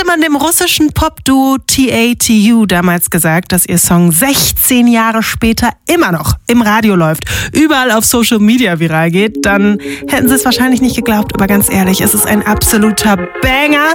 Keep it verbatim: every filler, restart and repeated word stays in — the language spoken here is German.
man dem russischen Popduo T A T U damals gesagt, dass ihr Song sechzehn Jahre später immer noch im Radio läuft, überall auf Social Media viral geht, dann hätten sie es wahrscheinlich nicht geglaubt. Aber ganz ehrlich, es ist ein absoluter Banger.